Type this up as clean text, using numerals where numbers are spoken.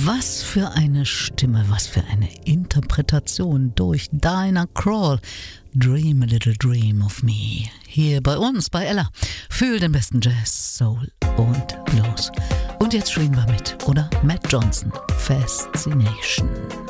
Was für eine Stimme, was für eine Interpretation durch Diana Krall. Dream a little dream of me. Hier bei uns, bei Ella. Fühl den besten Jazz, Soul und Blues. Und jetzt schwingen wir mit, oder? Matt Johnson, Fascination.